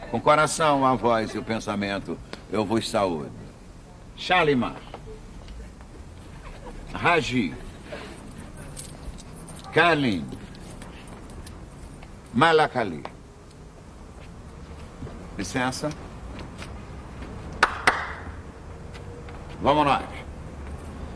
Com o coração, a voz e o pensamento, eu vos saúdo. Shalimar. Raji. Kalim. Malakali. Licença. Vamos nós.